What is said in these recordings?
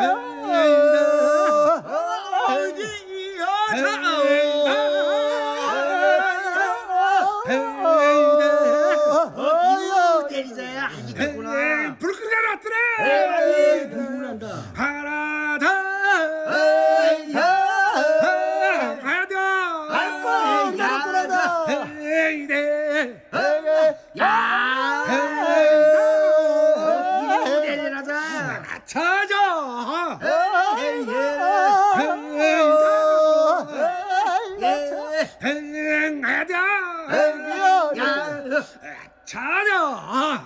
불 끄게 놨더래. 궁금한다. 하나 더 하나 찾아 찾아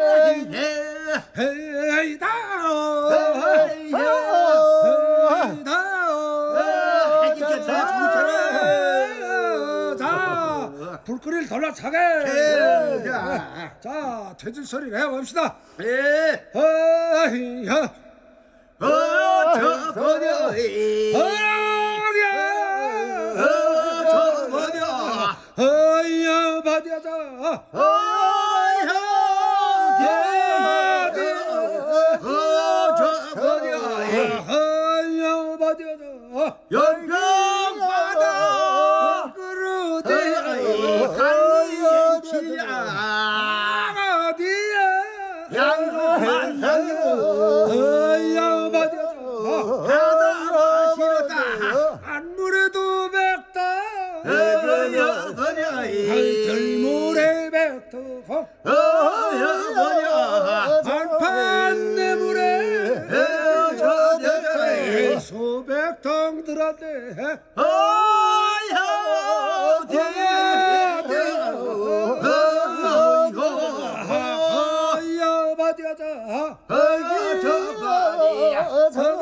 불거리를 돌려차게. 자, 퇴진 소리를 해봅시다. 어이야 어이야 바디하자 어이야 바디하자 연평바다 그루대 갈리치야 어디야 양조만상이고 어이야 바디하자 바다 싫었다 안물에도 백다 들물에 백도 한판 내물에 수백통 들었대 어이야 바디하자 저 바디야